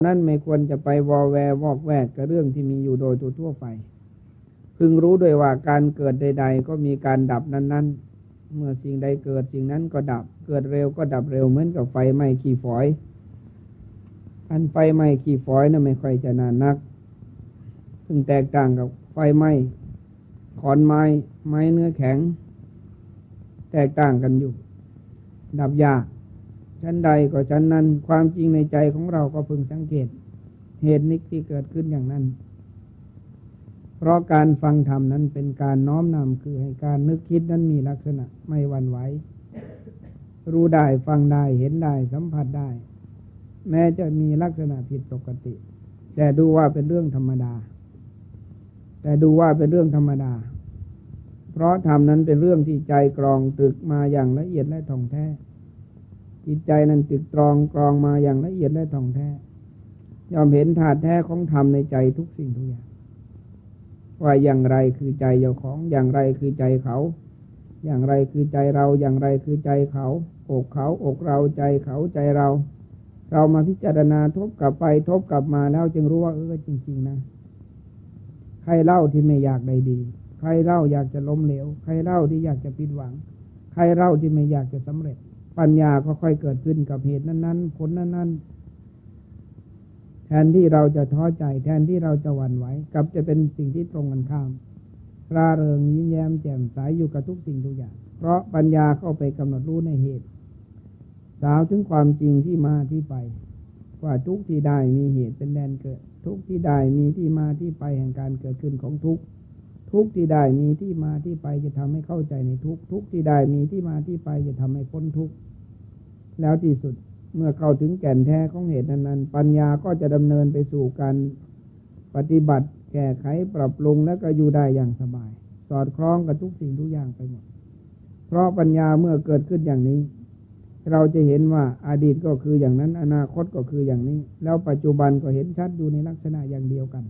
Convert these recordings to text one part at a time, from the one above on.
นั้นไม่ควรจะไปวอแววอกแวกกับเรื่องที่มีอยู่โดยทั่วไปพึงรู้ด้วยว่าการเกิดใดๆก็มีการดับนั้นๆเมื่อสิ่งใดเกิดสิ่งนั้นก็ดับเกิดเร็วก็ดับเร็วเหมือนกับไฟไหม้ขี้ฝอยอันไฟไหม้ขี้ฝอยนั้นไม่ค่อยจะนานนักซึ่งแตกต่างกับไฟไหม้ขอนไม้เนื้อแข็งแตกต่างกันอยู่ดับยากชั้นใดก็ชั้นนั้นความจริงในใจของเราก็พึงสังเกตเหตุนิที่เกิดขึ้นอย่างนั้นเพราะการฟังธรรมนั้นเป็นการน้อมนำคือให้การนึกคิดนั้นมีลักษณะไม่หวั่นไหวรู้ได้ฟังได้เห็นได้สัมผัสได้แม้จะมีลักษณะผิดปกติแต่ดูว่าเป็นเรื่องธรรมดาเพราะธรรมนั้นเป็นเรื่องที่ใจกรองตรึกมาอย่างละเอียดและท่องแท้จิตใจนั้นตรึกตรองกรองมาอย่างละเอียดและท่องแท้ยอมเห็นธาตุแท้ของธรรมในใจทุกสิ่งทุกอย่างว่าอย่างไรคือใจเจ้าของอย่างไรคือใจเขาอย่างไรคือใจเราอย่างไรคือใจเขาอกเราใจเขาใจเรามาพิจารณาทบกลับไปทบกลับมาแล้วจึงรู้ว่าจริงๆนะใครเล่าที่ไม่อยากได้ดีใครเล่าอยากจะล้มเหลวใครเล่าที่อยากจะผิดหวังใครเล่าที่ไม่อยากจะสำเร็จปัญญาก็ค่อยเกิดขึ้นกับเหตุนั้นๆผลนั้นๆแทนที่เราจะท้อใจแทนที่เราจะหวั่นไหวกลับจะเป็นสิ่งที่ตรงกันข้ามร่าเริงยิ้มแย้มแจ่มใสอยู่กับทุกสิ่งทุกอย่างเพราะปัญญาเข้าไปกำหนดรู้ในเหตุสาวถึงความจริงที่มาที่ไปว่าทุกที่ได้มีเหตุเป็นแดนเกิดทุกที่ได้มีที่มาที่ไปแห่งการเกิดขึ้นของทุกที่ได้มีที่มาที่ไปจะทำให้เข้าใจในทุกที่ได้มีที่มาที่ไปจะทำให้พ้นทุกข์แล้วที่สุดเมื่อเข้าถึงแก่นแท้ของเหตุนั้นปัญญาก็จะดำเนินไปสู่การปฏิบัติแก้ไขปรับปรุงแล้วก็อยู่ได้อย่างสบายสอดคล้องกับทุกสิ่งทุกอย่างไปหมดเพราะปัญญาเมื่อเกิดขึ้นอย่างนี้เราจะเห็นว่าอดีตก็คืออย่างนั้นอนาคตก็คืออย่างนี้แล้วปัจจุบันก็เห็นชัดอยู่ในลักษณะอย่างเดียวกัน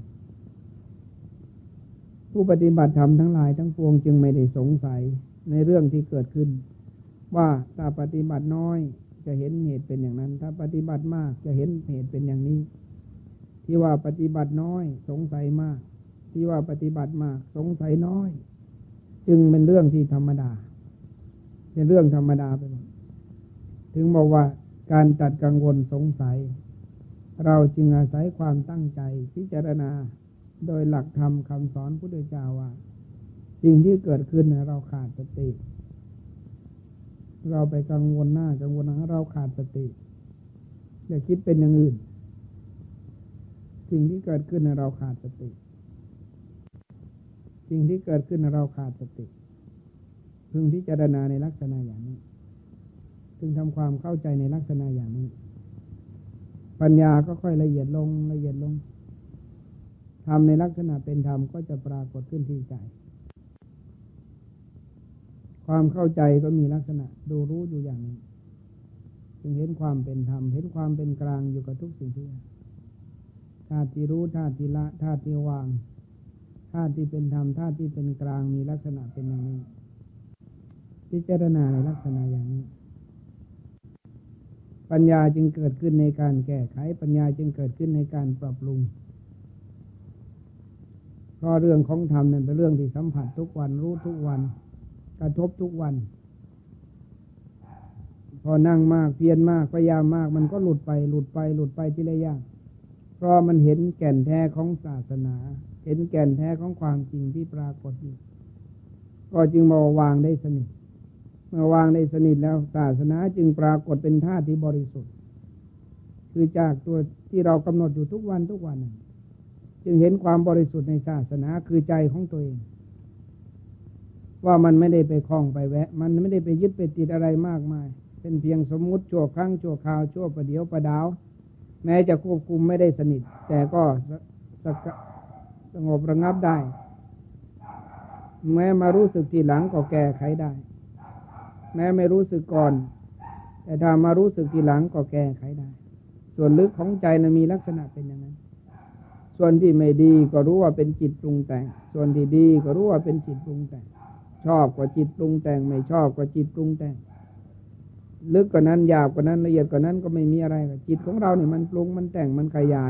ผู้ปฏิบัติธรรมทั้งหลายทั้งปวงจึงไม่ได้สงสัยในเรื่องที่เกิดขึ้นว่าถ้าปฏิบัติน้อยจะเห็นเหตุเป็นอย่างนั้นถ้าปฏิบัติมากจะเห็นเหตุเป็นอย่างนี้ที่ว่าปฏิบัติน้อยสงสัยมากที่ว่าปฏิบัติมากสงสัยน้อยจึงเป็นเรื่องที่ธรรมดาเป็นเรื่องธรรมดาไปหมดถึงบอกว่าการตัดกังวลสงสัยเราจึงอาศัยความตั้งใจพิจารณาโดยหลักธรรมคำสอนพุทธเจ้าว่าสิ่งที่เกิดขึ้นเราขาดสติเราไปกังวลหน้ากังวลหลังเราขาดสติอย่าคิดเป็นอย่างอื่นสิ่งที่เกิดขึ้นเราขาดสติสิ่งที่เกิดขึ้นเราขาดสติพึงพิจารณาในลักษณะอย่างนี้พึงทำความเข้าใจในลักษณะอย่างนี้ปัญญาก็ค่อยละเอียดลงธรรมในลักษณะเป็นธรรมก็จะปรากฏขึ้นที่ใจความเข้าใจก็มีลักษณะดูรู้อยู่อย่างนี้จึงเห็นความเป็นธรรมเห็นความเป็นกลางอยู่กับทุกสิ่งทุกอย่างธาตุที่รู้ธาตุที่ละธาตุที่วางธาตุที่เป็นธรรมธาตุที่เป็นกลางมีลักษณะเป็นอย่างนี้พิจารณาในลักษณะอย่างนี้ปัญญาจึงเกิดขึ้นในการแก้ไขปัญญาจึงเกิดขึ้นในการปรับปรุงเพราะเรื่องของธรรมนั้นเป็นเรื่องที่สัมผัสทุกวันรู้ทุกวันกระทบทุกวันพอนั่งมากเพียรมากพยายามมากมันก็หลุดไปทีละอย่างเพราะมันเห็นแก่นแท้ของศาสนาเห็นแก่นแท้ของความจริงที่ปรากฏอยู่ก็จึงมาวางได้สนิทเมื่อวางได้สนิทแล้วศาสนาจึงปรากฏเป็นธาตุที่บริสุทธิ์คือจากตัวที่เรากำหนดอยู่ทุกวันจึงเห็นความบริสุทธิ์ในศาสนาคือใจของตัวเองว่ามันไม่ได้ไปคล้องไปแวะมันไม่ได้ไปยึดไปติดอะไรมากมายเป็นเพียงสมมุติชั่วครั้งชั่วคราวชั่วประเดี๋ยวประดาวแม้จะควบคุมไม่ได้สนิทแต่ก็สงบระงับได้แม้มารู้สึกทีหลังก็แก้ไขได้แม้ไม่รู้สึกก่อนแต่ถ้ามารู้สึกทีหลังก็แก้ไขได้ส่วนลึกของใจนั้นมีลักษณะเป็นอย่างนั้นส่วนที่ไม่ดีก็รู้ว่าเป็นจิตปรุงแต่งส่วนที่ดีก็รู้ว่าเป็นจิตปรุงแต่งชอบกว่าจิตปรุงแต่งไม่ชอบกว่าจิตปรุงแต่งลึกกว่านั้นหยาบกว่านั้นละเอียดกว่านั้นก็ไม่มีอะไรจิตของเราเนี่ยมันปรุงมันแต่งมันขยาย